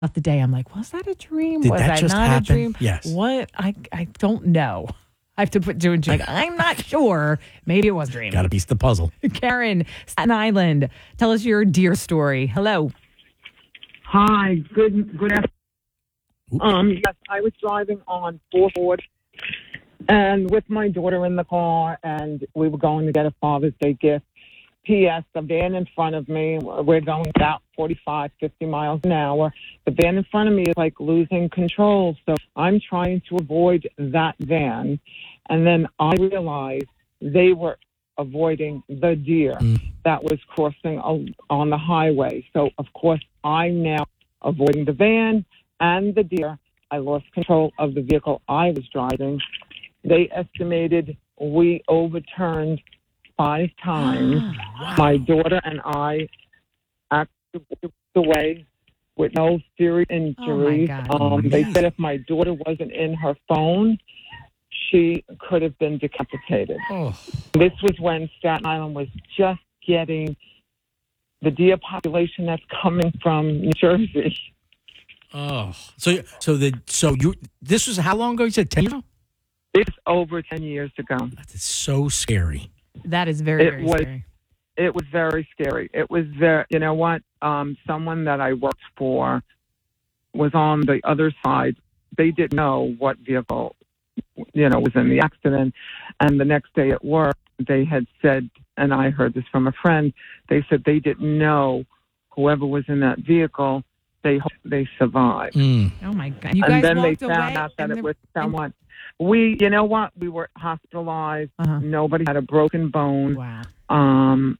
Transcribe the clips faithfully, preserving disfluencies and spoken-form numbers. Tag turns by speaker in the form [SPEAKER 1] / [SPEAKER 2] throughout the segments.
[SPEAKER 1] Throughout the day, I'm like, was that a dream?
[SPEAKER 2] Did
[SPEAKER 1] was
[SPEAKER 2] that
[SPEAKER 1] that
[SPEAKER 2] just
[SPEAKER 1] not
[SPEAKER 2] happen?
[SPEAKER 1] a dream?
[SPEAKER 2] Yes.
[SPEAKER 1] What? I I don't know. I have to put two and two. Like, I'm not sure. Maybe it was a dream.
[SPEAKER 2] Got to piece the puzzle.
[SPEAKER 1] Karen, Staten Island, tell us your deer story. Hello.
[SPEAKER 3] Hi, good good afternoon. Um, yes, I was driving on four Ford and with my daughter in the car, and we were going to get a Father's Day gift. P S. The van in front of me, we're going about forty-five, fifty miles an hour. The van in front of me is like losing control, so I'm trying to avoid that van. And then I realized they were avoiding the deer mm. that was crossing on the highway. So, of course, I'm now avoiding the van and the deer. I lost control of the vehicle I was driving. They estimated we overturned five times.
[SPEAKER 2] Wow.
[SPEAKER 3] My daughter and I actually walked away with no serious injuries.
[SPEAKER 1] Oh
[SPEAKER 3] um, they said if my daughter wasn't in her phone, she could have been decapitated.
[SPEAKER 2] Oh.
[SPEAKER 3] This was when Staten Island was just getting the deer population that's coming from New Jersey.
[SPEAKER 2] Oh, so so the so you this was how long ago? You said ten years ago?
[SPEAKER 3] It's over ten years ago.
[SPEAKER 2] That's so scary.
[SPEAKER 1] That is very,
[SPEAKER 3] it
[SPEAKER 1] very
[SPEAKER 3] was,
[SPEAKER 1] scary.
[SPEAKER 3] It was very scary. It was very, you know what? Um, someone that I worked for was on the other side. They didn't know what vehicle, you know, was in the accident. And the next day at work, they had said, and I heard this from a friend, they said they didn't know whoever was in that vehicle, they hope they survived.
[SPEAKER 2] Mm.
[SPEAKER 1] Oh, my God. You
[SPEAKER 3] and
[SPEAKER 1] guys
[SPEAKER 3] then they
[SPEAKER 1] walked
[SPEAKER 3] found
[SPEAKER 1] away
[SPEAKER 3] out that
[SPEAKER 1] and
[SPEAKER 3] it
[SPEAKER 1] there-
[SPEAKER 3] was someone. We, you know what? We were hospitalized.
[SPEAKER 1] Uh-huh.
[SPEAKER 3] Nobody had a broken bone.
[SPEAKER 1] Wow.
[SPEAKER 3] Um,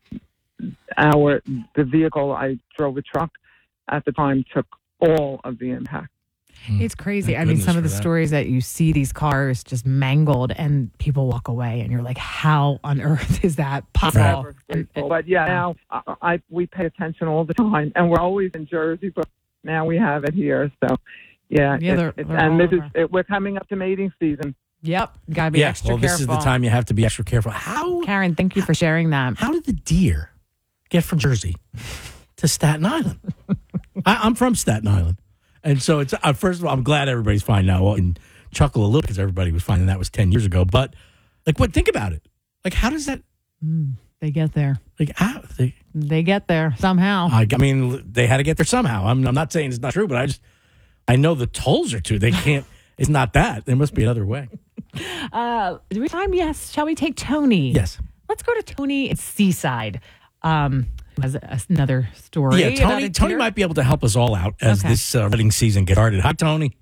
[SPEAKER 3] our the vehicle I drove a truck at the time took all of the impact.
[SPEAKER 1] It's crazy.
[SPEAKER 2] Thank
[SPEAKER 1] I mean,
[SPEAKER 2] goodness
[SPEAKER 1] some of
[SPEAKER 2] for
[SPEAKER 1] the
[SPEAKER 2] that.
[SPEAKER 1] stories that you see these cars just mangled and people walk away and you're like, how on earth is that possible?
[SPEAKER 3] Forever grateful. But yeah, now I, I we pay attention all the time, and we're always in Jersey, but now we have it here. So yeah,
[SPEAKER 1] Yeah,
[SPEAKER 3] it-
[SPEAKER 1] they're-
[SPEAKER 3] it-
[SPEAKER 1] they're
[SPEAKER 3] and
[SPEAKER 1] all
[SPEAKER 3] this is
[SPEAKER 1] over.
[SPEAKER 3] it, we're coming up to mating season.
[SPEAKER 1] Yep. Got to be
[SPEAKER 2] Yeah,
[SPEAKER 1] extra
[SPEAKER 2] well,
[SPEAKER 1] careful.
[SPEAKER 2] this is the time you have to be extra careful. How
[SPEAKER 1] Karen, thank you for sharing that.
[SPEAKER 2] how did the deer get from Jersey to Staten Island? I, I'm from Staten Island, and so it's uh, first of all, I'm glad everybody's fine now. I can chuckle a little because everybody was fine, and that was ten years ago. But like, what? Think about it. Like, how does that?
[SPEAKER 1] Mm, they get there.
[SPEAKER 2] Like, how? They,
[SPEAKER 1] They get there somehow.
[SPEAKER 2] I, I mean, they had to get there somehow. I'm, I'm not saying it's not true, but I just I know the tolls are too. They can't. It's not that. There must be another way.
[SPEAKER 1] Uh, do we have time? Yes. Shall we take Tony?
[SPEAKER 2] Yes.
[SPEAKER 1] Let's go to Tony at Seaside. Um, who has a, another story.
[SPEAKER 2] Yeah,
[SPEAKER 1] about
[SPEAKER 2] Tony.
[SPEAKER 1] a
[SPEAKER 2] Tony
[SPEAKER 1] deer.
[SPEAKER 2] might be able to help us all out as
[SPEAKER 1] Okay.
[SPEAKER 2] this uh, wedding season gets started. Hi, Tony.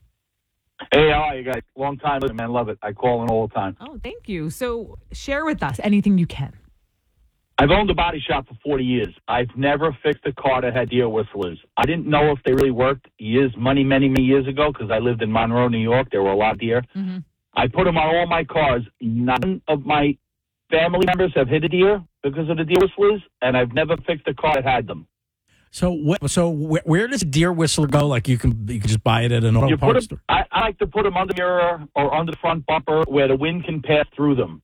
[SPEAKER 4] Hey, how are you guys? Long time listening, man. Love it. I call in all the time.
[SPEAKER 1] Oh, thank you. So share with us anything you can.
[SPEAKER 4] I've owned a body shop for forty years. I've never fixed a car that had deer whistlers. I didn't know if they really worked years, many, many, many years ago because I lived in Monroe, New York. There were a lot of deer.
[SPEAKER 1] Mm-hmm.
[SPEAKER 4] I put them on all my cars. None of my family members have hit a deer because of the deer whistlers, and I've never fixed a car that had them.
[SPEAKER 2] So, what, so where, where does a deer whistler go? Like you can you can just buy it at an auto
[SPEAKER 4] You put
[SPEAKER 2] parts
[SPEAKER 4] 'em-
[SPEAKER 2] store.
[SPEAKER 4] I, I like to put them under the mirror or under the front bumper where the wind can pass through them.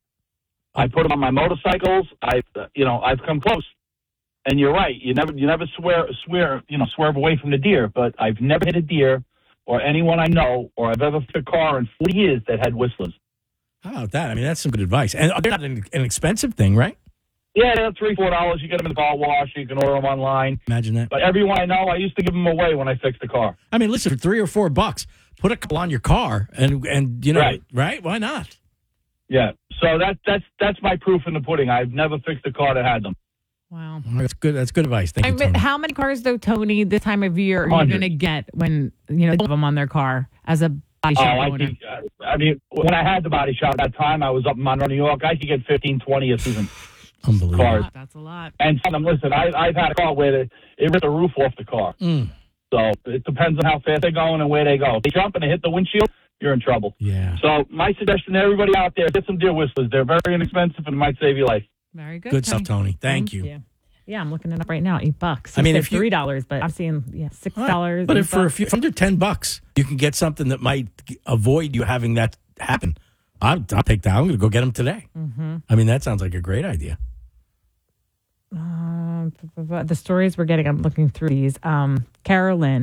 [SPEAKER 4] I put them on my motorcycles. I, uh, you know, I've come close. And you're right. You never, you never swear, swear, you know, swerve away from the deer. But I've never hit a deer, or anyone I know, or I've ever hit a car in forty years that had whistlers.
[SPEAKER 2] How about that? I mean, that's some good advice. And they're not an, an expensive thing, right?
[SPEAKER 4] Yeah, they're three, four dollars. You get them in the car wash. You can order them online.
[SPEAKER 2] Imagine that.
[SPEAKER 4] But everyone I know, I used to give them away when I fixed the car.
[SPEAKER 2] I mean, listen, for three or four bucks, put a couple on your car, and and you know,
[SPEAKER 4] Right.
[SPEAKER 2] right? Why not?
[SPEAKER 4] Yeah. So that that's that's my proof in the pudding. I've never fixed a car that had them.
[SPEAKER 1] Wow.
[SPEAKER 2] That's good. That's good advice. Thank
[SPEAKER 1] I
[SPEAKER 2] you,
[SPEAKER 1] mean,
[SPEAKER 2] Tony.
[SPEAKER 1] how many cars, though, Tony, this time of year are you
[SPEAKER 4] Hundreds.
[SPEAKER 1] going to get when, you know, they have them on their car as a body
[SPEAKER 4] Oh,
[SPEAKER 1] shop
[SPEAKER 4] I
[SPEAKER 1] owner?
[SPEAKER 4] think, uh, I mean, when I had the body shop at that time, I was up in Monroe, New York. I could get fifteen, twenty a season.
[SPEAKER 2] Unbelievable.
[SPEAKER 4] cars.
[SPEAKER 1] That's a lot.
[SPEAKER 4] And some of them, listen, I, I've had a car where they, it ripped the roof off the car.
[SPEAKER 2] Mm.
[SPEAKER 4] So it depends on how fast they're going and where they go. If they jump and they hit the windshield, you're in trouble.
[SPEAKER 2] Yeah.
[SPEAKER 4] So my suggestion to everybody out there, get some deer whistlers. They're very inexpensive and might save your life.
[SPEAKER 1] Very good.
[SPEAKER 2] Good stuff, Tony. Thank you.
[SPEAKER 1] Yeah. Yeah, I'm looking it up right now. Eight bucks.
[SPEAKER 2] I mean,
[SPEAKER 1] You
[SPEAKER 2] if
[SPEAKER 1] said
[SPEAKER 2] you-
[SPEAKER 1] three dollars, but I'm seeing yeah six
[SPEAKER 2] All right.
[SPEAKER 1] dollars.
[SPEAKER 2] But if for a few, for under ten bucks, you can get something that might avoid you having that happen. I'll, I'll take that. I'm going to go get them today.
[SPEAKER 1] Mm-hmm.
[SPEAKER 2] I mean, that sounds like a great idea.
[SPEAKER 1] Um, the stories we're getting, I'm looking through these. Um, Carolyn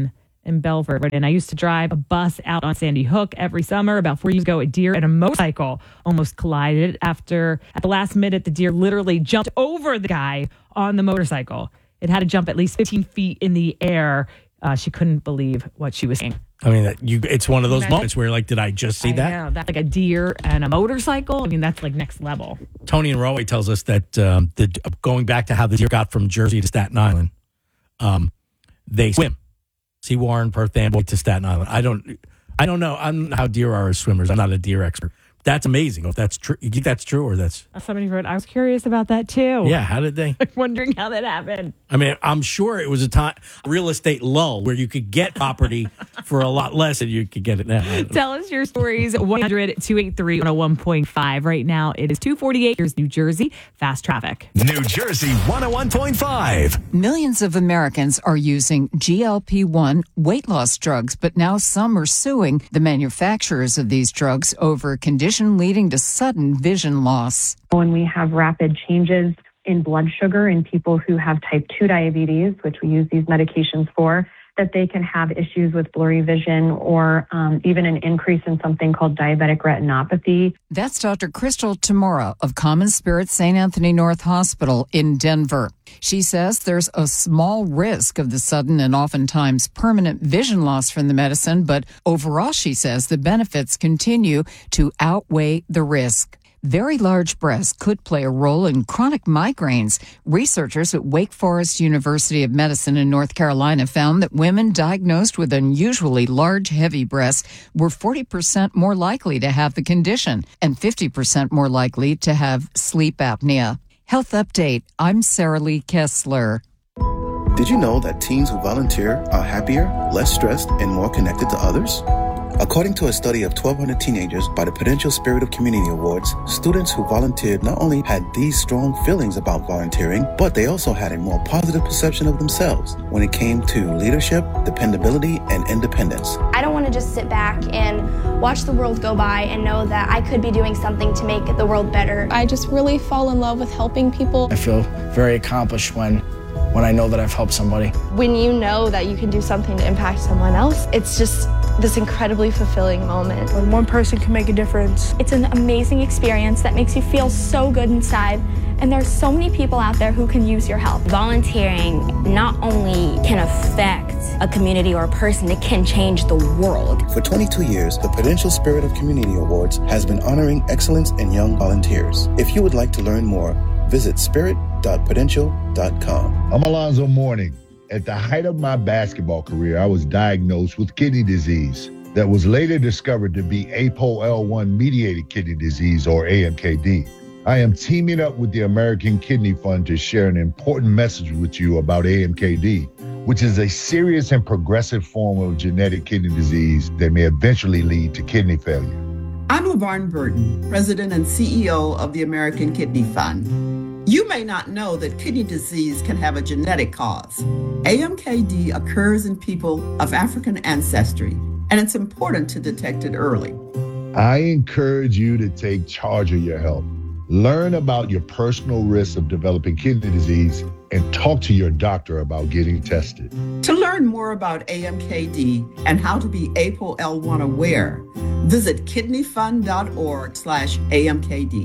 [SPEAKER 1] in Belford. And I used to drive a bus out on Sandy Hook every summer. About four years ago, a deer and a motorcycle almost collided. After, at the last minute, the deer literally jumped over the guy on the motorcycle. It had to jump at least fifteen feet in the air. Uh, she couldn't believe what she was seeing.
[SPEAKER 2] I mean, that you, it's one of those moments where, like, did I just see
[SPEAKER 1] I
[SPEAKER 2] that?
[SPEAKER 1] know, that's like a deer and a motorcycle. I mean, that's like next level.
[SPEAKER 2] Tony and Roe tells us that um, the, going back to how the deer got from Jersey to Staten Island, um, they swim. Sea Warren, Perth Amboy to Staten Island. I don't, I don't know. I'm how deer are as swimmers. I'm not a deer expert. That's amazing. If that's true, you think that's true or that's
[SPEAKER 1] somebody wrote. I was curious about that too.
[SPEAKER 2] Yeah, how did they?
[SPEAKER 1] I'm wondering how that happened.
[SPEAKER 2] I mean, I'm sure it was a time real estate lull where you could get property for a lot less than you could get it now.
[SPEAKER 1] Tell us your stories. one hundred, two eight three, one oh one point five. Right now, it is two forty-eight. Here's New Jersey. Fast traffic.
[SPEAKER 5] New Jersey one oh one point five.
[SPEAKER 6] Millions of Americans are using G L P one weight loss drugs, but now some are suing the manufacturers of these drugs over a condition leading to sudden vision loss.
[SPEAKER 7] When we have rapid changes in blood sugar in people who have type two diabetes, which we use these medications for, that they can have issues with blurry vision or um, even an increase in something called diabetic retinopathy.
[SPEAKER 6] That's Doctor Crystal Tamura of Common Spirit Saint Anthony North Hospital in Denver. She says there's a small risk of the sudden and oftentimes permanent vision loss from the medicine, but overall, she says, the benefits continue to outweigh the risk. Very large breasts could play a role in chronic migraines. Researchers at Wake Forest University of Medicine in North Carolina found that women diagnosed with unusually large, heavy breasts were forty percent more likely to have the condition and fifty percent more likely to have sleep apnea. Health Update, I'm Sarah Lee Kessler.
[SPEAKER 8] Did you know that teens who volunteer are happier, less stressed, and more connected to others? According to a study of twelve hundred teenagers by the Prudential Spirit of Community Awards, students who volunteered not only had these strong feelings about volunteering, but they also had a more positive perception of themselves when it came to leadership, dependability, and independence.
[SPEAKER 9] I don't want to just sit back and watch the world go by and know that I could be doing something to make the world better.
[SPEAKER 10] I just really fall in love with helping people.
[SPEAKER 11] I feel very accomplished when when I know that I've helped somebody.
[SPEAKER 12] When you know that you can do something to impact someone else, it's just this incredibly fulfilling moment.
[SPEAKER 13] When one person can make a difference.
[SPEAKER 14] It's an amazing experience that makes you feel so good inside. And there's so many people out there who can use your help.
[SPEAKER 15] Volunteering not only can affect a community or a person, it can change the world.
[SPEAKER 8] For twenty-two years, the Prudential Spirit of Community Awards has been honoring excellence in young volunteers. If you would like to learn more, visit spirit dot prudential dot com.
[SPEAKER 16] I'm Alonzo Mourning. At the height of my basketball career, I was diagnosed with kidney disease that was later discovered to be A P O L one mediated kidney disease, or A M K D. I am teaming up with the American Kidney Fund to share an important message with you about A M K D, which is a serious and progressive form of genetic kidney disease that may eventually lead to kidney failure.
[SPEAKER 17] I'm LaVarn Burton, President and C E O of the American Kidney Fund. You may not know that kidney disease can have a genetic cause. A M K D occurs in people of African ancestry, and it's important to detect it early.
[SPEAKER 16] I encourage you to take charge of your health. Learn about your personal risks of developing kidney disease and talk to your doctor about getting tested.
[SPEAKER 17] To learn more about A M K D and how to be A P O L one aware, visit kidneyfund.org slash AMKD.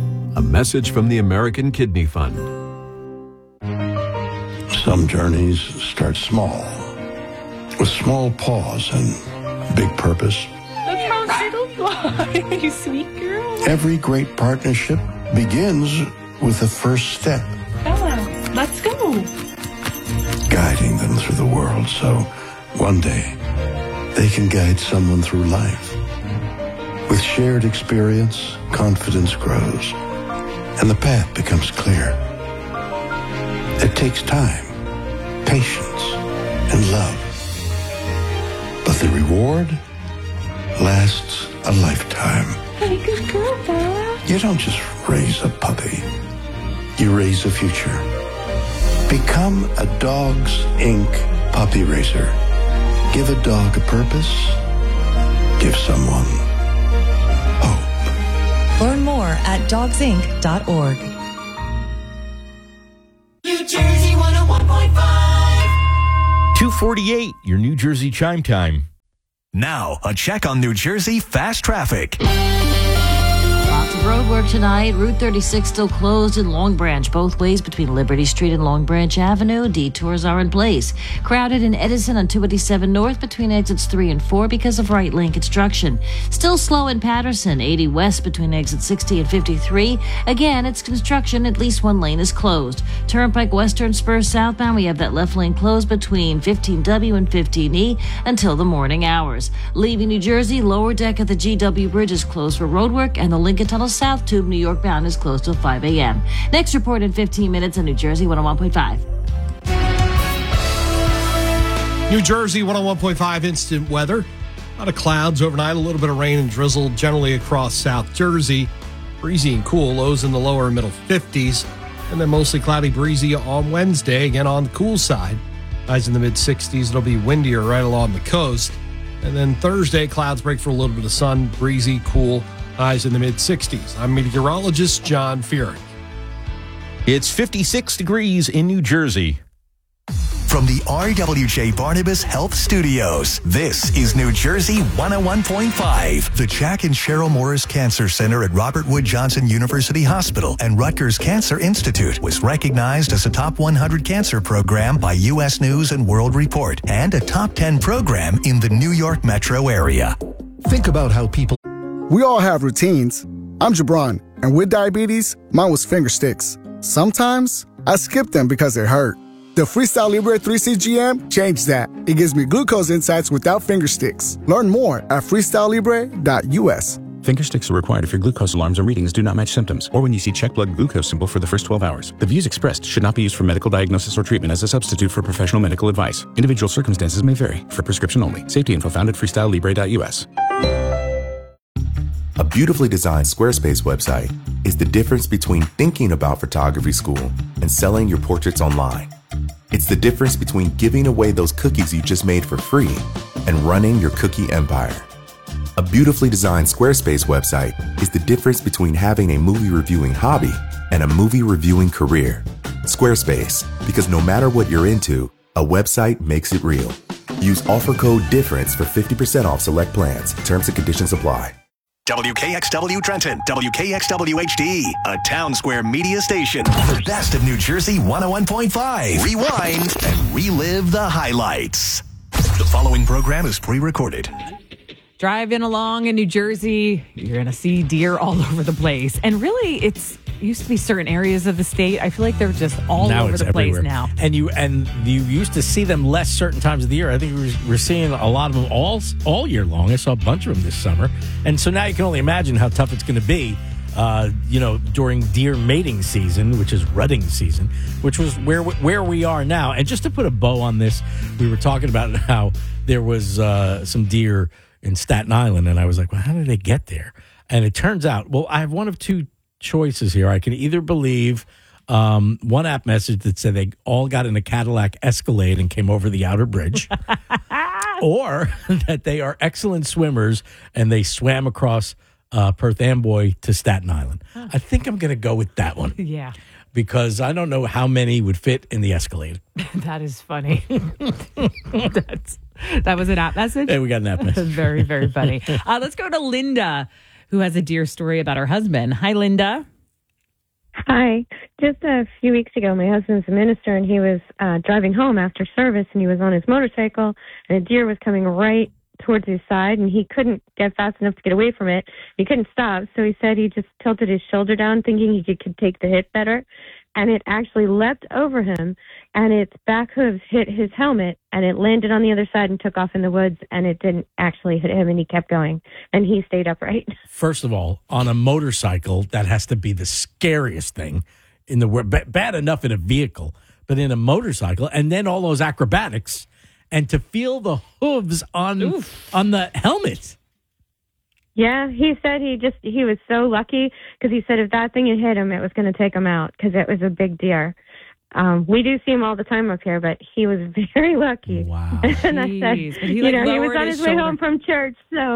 [SPEAKER 5] A message from the American Kidney Fund.
[SPEAKER 18] Some journeys start small, with small pause and big purpose.
[SPEAKER 12] Look how little fly, you sweet girl.
[SPEAKER 18] Every great partnership begins with the first step.
[SPEAKER 12] Bella, let's go.
[SPEAKER 18] Guiding them through the world so one day they can guide someone through life. With shared experience, confidence grows, and the path becomes clear. It takes time, patience, and love. But the reward lasts a lifetime.
[SPEAKER 12] Hey, good girl, Bella.
[SPEAKER 18] You don't just raise a puppy. You raise a future. Become a Dogs Incorporated puppy raiser. Give a dog a purpose. Give someone hope.
[SPEAKER 19] Learn more at dogs inc dot org.
[SPEAKER 20] New Jersey one oh one point five. two forty-eight, your New Jersey chime time.
[SPEAKER 5] Now, a check on New Jersey fast traffic.
[SPEAKER 21] Lots of road work tonight. Route thirty-six still closed in Long Branch, both ways between Liberty Street and Long Branch Avenue. Detours are in place. Crowded in Edison on two eighty-seven North between exits three and four because of right lane construction. Still slow in Patterson, eighty West between exits sixty and fifty-three. Again, it's construction. At least one lane is closed. Turnpike Western Spur southbound, we have that left lane closed between fifteen W and fifteen E until the morning hours. Leaving New Jersey, lower deck of the G W Bridge is closed for road work, and the Lincoln Tunnel South Tube New York bound is closed till five a.m. Next report in fifteen minutes on New Jersey one oh one point five.
[SPEAKER 22] New Jersey one oh one point five instant weather. A lot of clouds overnight, a little bit of rain and drizzle generally across South Jersey. Breezy and cool, lows in the lower and middle fifties. And then mostly cloudy, breezy on Wednesday, again on the cool side. Highs in the mid-sixties. It'll be windier right along the coast. And then Thursday, clouds break for a little bit of sun, breezy, cool, highs in the mid-sixties. I'm meteorologist John Fearing.
[SPEAKER 20] It's fifty-six degrees in New Jersey.
[SPEAKER 5] From the R W J Barnabas Health Studios, this is New Jersey one oh one point five. The Jack and Cheryl Morris Cancer Center at Robert Wood Johnson University Hospital and Rutgers Cancer Institute was recognized as a top one hundred cancer program by U S News and World Report and a top ten program in the New York metro area.
[SPEAKER 23] Think about how people...
[SPEAKER 24] We all have routines. I'm Jabron, and with diabetes, mine was finger sticks. Sometimes I skip them because they hurt. The Freestyle Libre three C G M changed that. It gives me glucose insights without finger sticks. Learn more at freestyle libre dot U S.
[SPEAKER 25] Finger sticks are required if your glucose alarms or readings do not match symptoms, or when you see check blood glucose symbol for the first twelve hours. The views expressed should not be used for medical diagnosis or treatment as a substitute for professional medical advice. Individual circumstances may vary. For prescription only. Safety info found at freestyle libre dot U S.
[SPEAKER 26] A beautifully designed Squarespace website is the difference between thinking about photography school and selling your portraits online. It's the difference between giving away those cookies you just made for free and running your cookie empire. A beautifully designed Squarespace website is the difference between having a movie reviewing hobby and a movie reviewing career. Squarespace, because no matter what you're into, a website makes it real. Use offer code DIFFERENCE for fifty percent off select plans. Terms and conditions apply.
[SPEAKER 5] W K X W Trenton, W K X W H D, a Town Square media station. The best of New Jersey one oh one point five. Rewind and relive the highlights. The following program is pre-recorded.
[SPEAKER 1] Driving along in New Jersey, you're going to see deer all over the place. And really, it's it used to be certain areas of the state. I feel like they're just all
[SPEAKER 2] now
[SPEAKER 1] over
[SPEAKER 2] it's
[SPEAKER 1] the
[SPEAKER 2] everywhere.
[SPEAKER 1] place now.
[SPEAKER 2] And you and you used to see them less certain times of the year. I think we're, we're seeing a lot of them all all year long. I saw a bunch of them this summer. And so now you can only imagine how tough it's going to be, uh, you know, during deer mating season, which is rutting season, which was where where we are now. And just to put a bow on this, we were talking about how there was uh, some deer in Staten Island, and I was like, well, how did they get there? And it turns out, well, I have one of two choices here. I can either believe um, one app message that said they all got in a Cadillac Escalade and came over the outer bridge, or that they are excellent swimmers and they swam across uh, Perth Amboy to Staten Island. Huh. I think I'm going to go with that one.
[SPEAKER 1] Yeah.
[SPEAKER 2] Because I don't know how many would fit in the Escalade.
[SPEAKER 1] That is funny. That's, that was an app message?
[SPEAKER 2] Hey, we got an app message.
[SPEAKER 1] Very, very funny. Uh, let's go to Linda, who has a deer story about her husband. Hi, Linda.
[SPEAKER 27] Hi. Just a few weeks ago, my husband's a minister, and he was uh, driving home after service, and he was on his motorcycle, and a deer was coming right towards his side, and he couldn't get fast enough to get away from it. He couldn't stop, so he said he just tilted his shoulder down, thinking he could, could take the hit better, and it actually leapt over him, and its back hooves hit his helmet, and it landed on the other side and took off in the woods, and it didn't actually hit him, and he kept going, and he stayed upright.
[SPEAKER 2] First of all, on a motorcycle, that has to be the scariest thing in the world. B- bad enough in a vehicle, but in a motorcycle, and then all those acrobatics, and to feel the hooves on Oof. on the helmet.
[SPEAKER 27] Yeah, he said he just he was so lucky because he said if that thing had hit him, it was going to take him out because it was a big deer. Um, we do see him all the time up here, but he was very lucky.
[SPEAKER 2] Wow.
[SPEAKER 27] And I said,
[SPEAKER 1] he,
[SPEAKER 27] you
[SPEAKER 1] like,
[SPEAKER 27] know, he was on his,
[SPEAKER 1] his
[SPEAKER 27] way home from church, so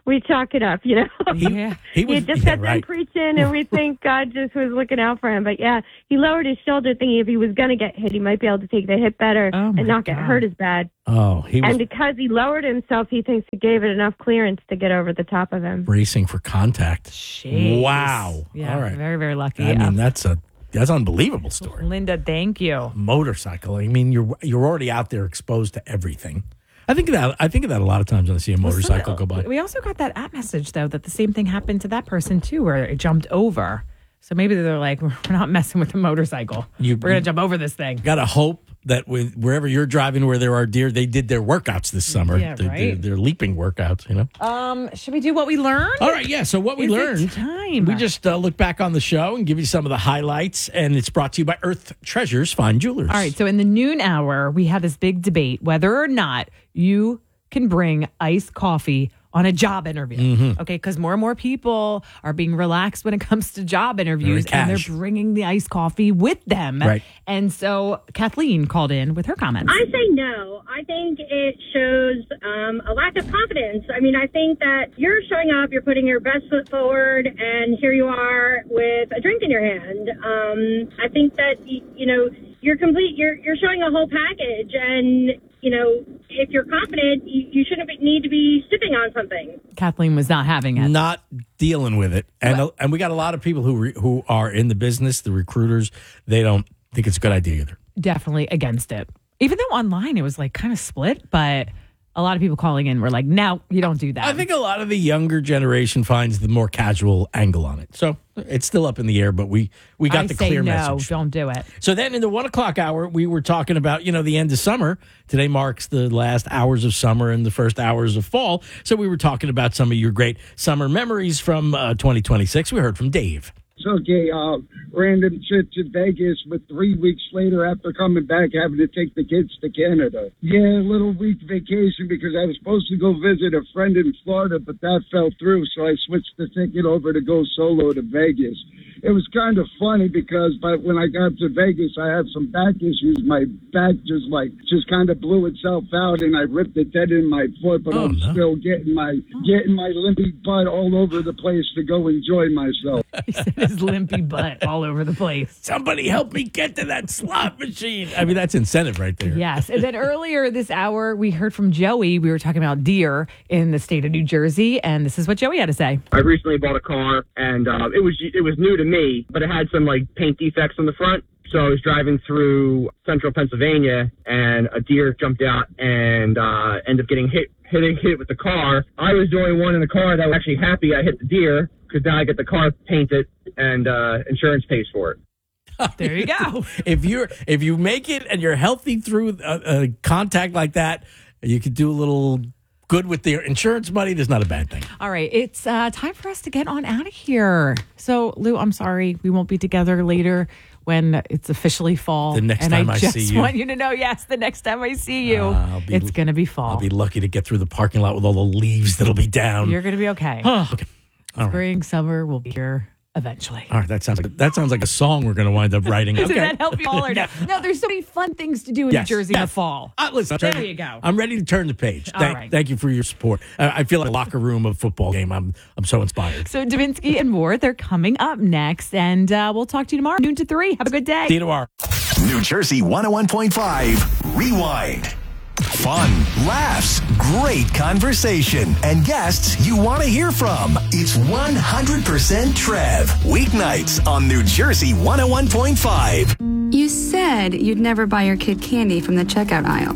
[SPEAKER 27] we chalk it up, you know.
[SPEAKER 1] Yeah.
[SPEAKER 2] He was
[SPEAKER 27] had just
[SPEAKER 2] yeah,
[SPEAKER 27] got
[SPEAKER 2] right.
[SPEAKER 27] done preaching, and we think God just was looking out for him. But yeah, he lowered his shoulder, thinking if he was going to get hit, he might be able to take the hit better
[SPEAKER 1] Oh, my
[SPEAKER 27] and not get
[SPEAKER 1] God.
[SPEAKER 27] hurt as bad.
[SPEAKER 2] Oh, he was
[SPEAKER 27] And because he lowered himself, he thinks he gave it enough clearance to get over the top of him.
[SPEAKER 2] bracing for contact.
[SPEAKER 1] Jeez.
[SPEAKER 2] Wow.
[SPEAKER 1] Yeah,
[SPEAKER 2] All right.
[SPEAKER 1] very, very lucky.
[SPEAKER 2] I mean,
[SPEAKER 1] Um,
[SPEAKER 2] that's a that's an unbelievable story.
[SPEAKER 1] Linda, thank you.
[SPEAKER 2] Motorcycle. I mean, you're you're already out there exposed to everything. I think of that. I think of that a lot of times when I see a motorcycle go by.
[SPEAKER 1] We also got that app message, though, that the same thing happened to that person, too, where it jumped over. So maybe they're like, we're not messing with the motorcycle.
[SPEAKER 2] You-
[SPEAKER 1] we're going to jump over this thing.
[SPEAKER 2] Got to hope that with wherever you're driving, where there are deer, they did their workouts this summer.
[SPEAKER 1] Yeah,
[SPEAKER 2] They-
[SPEAKER 1] right.
[SPEAKER 2] They're, they're leaping workouts, you know.
[SPEAKER 1] Um, should we do what we learned?
[SPEAKER 2] All right, yeah. So what we
[SPEAKER 1] Is it
[SPEAKER 2] learned,
[SPEAKER 1] time?
[SPEAKER 2] we just uh, look back on the show and give you some of the highlights, and it's brought to you by Earth Treasures Fine Jewelers.
[SPEAKER 1] All right, so in the noon hour, we had this big debate whether or not you can bring iced coffee on a job interview.
[SPEAKER 2] Mhm.
[SPEAKER 1] Okay, because more and more people are being relaxed when it comes to job interviews,
[SPEAKER 2] Very
[SPEAKER 1] and
[SPEAKER 2] cash.
[SPEAKER 1] they're bringing the iced coffee with them.
[SPEAKER 2] Right.
[SPEAKER 1] And so Kathleen called in with her comments.
[SPEAKER 3] I say no. I think it shows um, a lack of confidence. I mean, I think that you're showing up, you're putting your best foot forward, and here you are with a drink in your hand. Um, I think that, y- you know, you're complete, you're, you're showing a whole package, and, you know, if you're confident, you, you shouldn't be, need to be sipping on something.
[SPEAKER 1] Kathleen was not having it.
[SPEAKER 2] Not dealing with it, and and we got a lot of people who re, who are in the business, the recruiters. They don't think it's a good idea either.
[SPEAKER 1] Definitely against it. Even though online it was like kind of split, but a lot of people calling in were like, no, you don't do that.
[SPEAKER 2] I think a lot of the younger generation finds the more casual angle on it. So it's still up in the air, but we, we got
[SPEAKER 1] I
[SPEAKER 2] the
[SPEAKER 1] say
[SPEAKER 2] clear
[SPEAKER 1] no,
[SPEAKER 2] message.
[SPEAKER 1] don't do it.
[SPEAKER 2] So then in the one o'clock hour, we were talking about, you know, the end of summer. Today marks the last hours of summer and the first hours of fall. So we were talking about some of your great summer memories from uh, twenty twenty-six. We heard from Dave.
[SPEAKER 4] Took a uh, random trip to Vegas, but three weeks later, after coming back, having to take the kids to Canada. Yeah, a little week vacation because I was supposed to go visit a friend in Florida, but that fell through, so I switched the ticket over to go solo to Vegas. It was kind of funny because by, when I got to Vegas, I had some back issues. My back just like just kind of blew itself out, and I ripped a dent in my foot. But
[SPEAKER 2] Oh,
[SPEAKER 4] I'm
[SPEAKER 2] no.
[SPEAKER 4] still getting my getting my limpy butt all over the place to go enjoy myself.
[SPEAKER 1] He said his limpy butt all over the place.
[SPEAKER 2] Somebody help me get to that slot machine. I mean, that's incentive right there.
[SPEAKER 1] Yes. And then earlier this hour, we heard from Joey. We were talking about deer in the state of New Jersey, and this is what Joey had to say.
[SPEAKER 6] I recently bought a car, and uh, it was it was new to me, but it had some like paint defects on the front. So I was driving through central Pennsylvania, and a deer jumped out and uh, ended up getting hit, hitting hit with the car. I was the only one in the car that was actually happy I hit the deer because now I get the car painted, and uh, insurance pays for it.
[SPEAKER 1] There you go.
[SPEAKER 2] if you're if you make it and you're healthy through a, a contact like that, you could do a little good with the insurance money. There's not a bad thing.
[SPEAKER 1] All right. It's uh, time for us to get on out of here. So, Lou, I'm sorry. We won't be together later when it's officially fall.
[SPEAKER 2] The next
[SPEAKER 1] and
[SPEAKER 2] time
[SPEAKER 1] I
[SPEAKER 2] I
[SPEAKER 1] just
[SPEAKER 2] see you.
[SPEAKER 1] want you to know, yes, the next time I see you,
[SPEAKER 2] Uh, I'll be-
[SPEAKER 1] it's going to be fall.
[SPEAKER 2] I'll be lucky to get through the parking lot with all the leaves that'll be down.
[SPEAKER 1] You're going to be okay.
[SPEAKER 2] okay. All right.
[SPEAKER 1] Spring, summer will be here eventually.
[SPEAKER 2] All right, that sounds like that sounds like a song we're going to wind up writing.
[SPEAKER 1] Does
[SPEAKER 2] Okay.
[SPEAKER 1] that help you all or no? No, there's so many fun things to do in
[SPEAKER 2] Yes,
[SPEAKER 1] New Jersey in the
[SPEAKER 2] yes.
[SPEAKER 1] fall.
[SPEAKER 2] Uh, listen, I'm
[SPEAKER 1] there
[SPEAKER 2] trying to-
[SPEAKER 1] you go.
[SPEAKER 2] I'm ready to turn the page.
[SPEAKER 1] All
[SPEAKER 2] Thank,
[SPEAKER 1] right.
[SPEAKER 2] thank you for your support. Uh, I feel like a locker room of football game. I'm I'm so inspired.
[SPEAKER 1] So Davinsky and more, they're coming up next, and uh, we'll talk to you tomorrow, noon to three. Have a good day.
[SPEAKER 2] See you tomorrow.
[SPEAKER 5] New Jersey one oh one point five Rewind. Fun, laughs, great conversation, and guests you want to hear from. It's one hundred percent Trev. Weeknights on New Jersey one oh one point five.
[SPEAKER 7] You said you'd never buy your kid candy from the checkout aisle.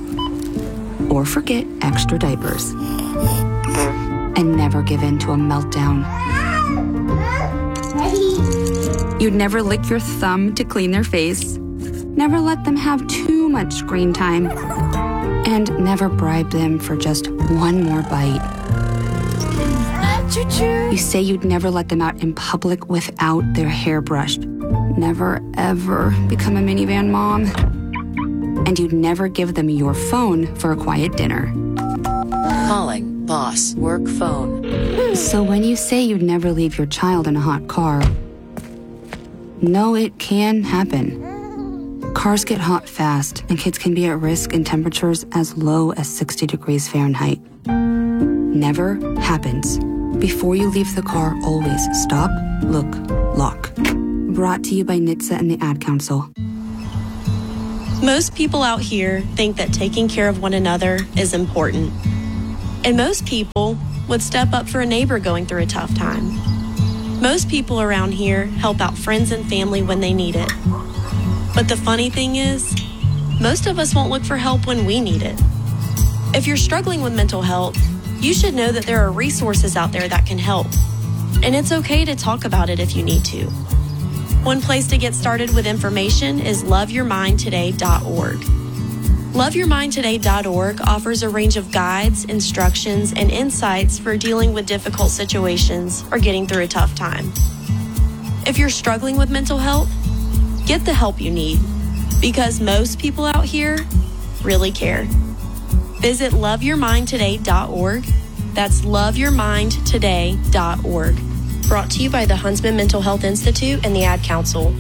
[SPEAKER 7] Or forget extra diapers. And never give in to a meltdown. You'd never lick your thumb to clean their face. Never let them have too much screen time. And never bribe them for just one more bite. You say you'd never let them out in public without their hair brushed. Never, ever become a minivan mom. And you'd never give them your phone for a quiet dinner.
[SPEAKER 19] Calling boss work phone.
[SPEAKER 7] So when you say you'd never leave your child in a hot car, no, it can happen. Cars get hot fast, and kids can be at risk in temperatures as low as sixty degrees Fahrenheit. Never happens. Before you leave the car, always stop, look, lock. Brought to you by N H T S A and the Ad Council.
[SPEAKER 9] Most people out here think that taking care of one another is important. And most people would step up for a neighbor going through a tough time. Most people around here help out friends and family when they need it. But the funny thing is, most of us won't look for help when we need it. If you're struggling with mental health, you should know that there are resources out there that can help. And it's okay to talk about it if you need to. One place to get started with information is love your mind today dot org. love your mind today dot org offers a range of guides, instructions, and insights for dealing with difficult situations or getting through a tough time. If you're struggling with mental health, get the help you need, because most people out here really care. Visit love your mind today dot org. That's love your mind today dot org. Brought to you by the Huntsman Mental Health Institute and the Ad Council.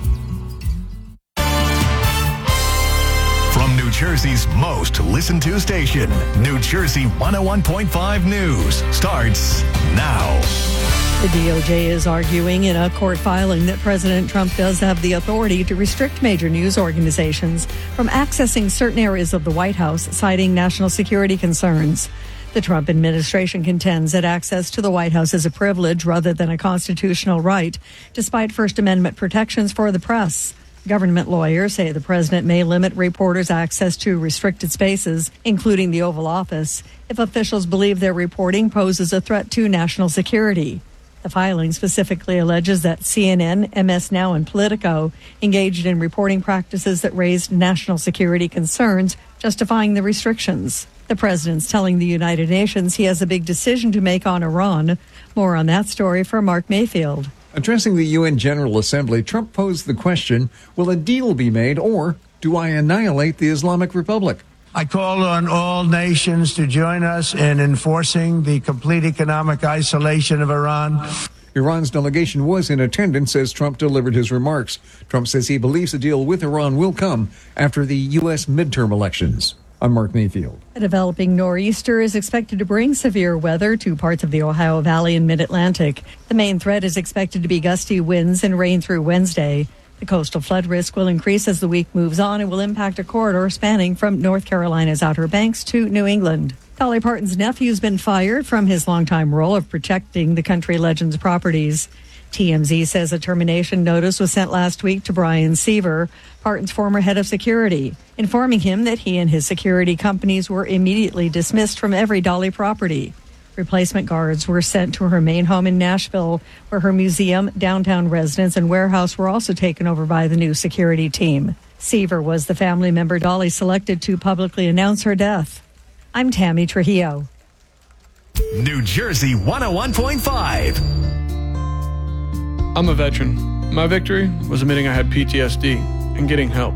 [SPEAKER 5] From New Jersey's most listened to station, New Jersey one oh one point five News starts now.
[SPEAKER 10] The D O J is arguing in a court filing that President Trump does have the authority to restrict major news organizations from accessing certain areas of the White House, citing national security concerns. The Trump administration contends that access to the White House is a privilege rather than a constitutional right, despite First Amendment protections for the press. Government lawyers say the president may limit reporters' access to restricted spaces, including the Oval Office, if officials believe their reporting poses a threat to national security. The filing specifically alleges that C N N, M S Now, and Politico engaged in reporting practices that raised national security concerns, justifying the restrictions. The president's telling the United Nations he has a big decision to make on Iran. More on that story from Mark Mayfield.
[SPEAKER 11] Addressing the U N General Assembly, Trump posed the question, will a deal be made, or do I annihilate the Islamic Republic?
[SPEAKER 13] I call on all nations to join us in enforcing the complete economic isolation of Iran.
[SPEAKER 11] Iran's delegation was in attendance as Trump delivered his remarks. Trump says he believes a deal with Iran will come after the U S midterm elections. I'm Mark Mayfield.
[SPEAKER 10] A developing nor'easter is expected to bring severe weather to parts of the Ohio Valley and mid-Atlantic. The main threat is expected to be gusty winds and rain through Wednesday. The coastal flood risk will increase as the week moves on and will impact a corridor spanning from North Carolina's Outer Banks to New England. Dolly Parton's nephew's been fired from his longtime role of protecting the country legend's properties. T M Z says a termination notice was sent last week to Brian Seaver, Parton's former head of security, informing him that he and his security companies were immediately dismissed from every Dolly property. Replacement guards were sent to her main home in Nashville, where her museum, downtown residence, and warehouse were also taken over by the new security team. Seaver was the family member Dolly selected to publicly announce her death. I'm Tammy Trujillo.
[SPEAKER 5] New Jersey one oh one point five.
[SPEAKER 14] I'm a veteran. My victory was admitting I had P T S D and getting help.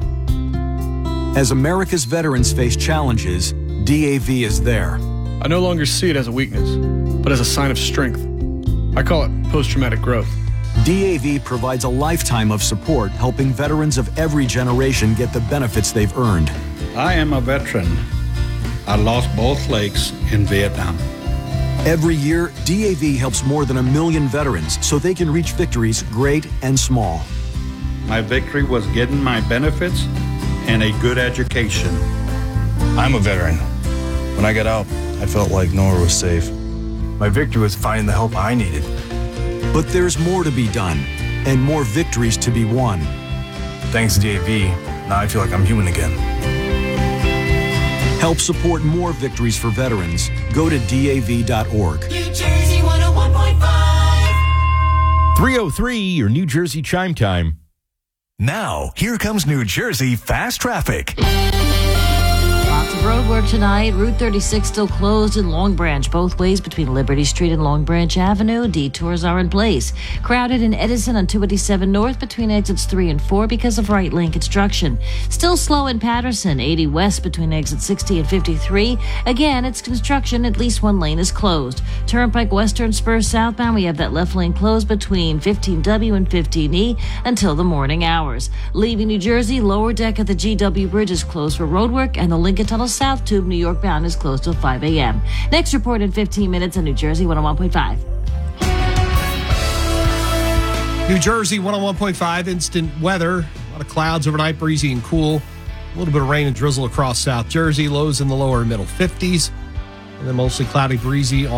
[SPEAKER 15] As America's veterans face challenges, D A V is there.
[SPEAKER 14] I no longer see it as a weakness, but as a sign of strength. I call it post-traumatic growth.
[SPEAKER 15] D A V provides a lifetime of support, helping veterans of every generation get the benefits they've earned.
[SPEAKER 23] I am a veteran. I lost both legs in Vietnam.
[SPEAKER 15] Every year, D A V helps more than a million veterans so they can reach victories great and small.
[SPEAKER 23] My victory was getting my benefits and a good education.
[SPEAKER 28] I'm a veteran. When I got out, I felt like nowhere was safe. My victory was finding the help I needed.
[SPEAKER 15] But there's more to be done and more victories to be won.
[SPEAKER 28] Thanks to D A V, now I feel like I'm human again.
[SPEAKER 15] Help support more victories for veterans. Go to D A V dot org.
[SPEAKER 29] New Jersey one oh one point five.
[SPEAKER 20] three oh three, your New Jersey chime time.
[SPEAKER 5] Now, here comes New Jersey fast traffic.
[SPEAKER 21] Lots of road work tonight. Route thirty-six still closed in Long Branch, both ways between Liberty Street and Long Branch Avenue. Detours are in place. Crowded in Edison on two eighty-seven North between exits three and four because of right lane construction. Still slow in Patterson, eighty West between exits sixty and fifty-three. Again, it's construction. At least one lane is closed. Turnpike Western Spur southbound, we have that left lane closed between fifteen W and fifteen E until the morning hours. Leaving New Jersey, lower deck of the G W Bridge is closed for roadwork, and the Lincoln Tunnel South Tube New York bound is closed till five a.m. Next report in fifteen minutes on New Jersey one oh one point five.
[SPEAKER 8] New Jersey, one oh one point five, instant weather. A lot of clouds overnight, breezy and cool. A little bit of rain and drizzle across South Jersey. Lows in the lower middle fifties. And then mostly cloudy, breezy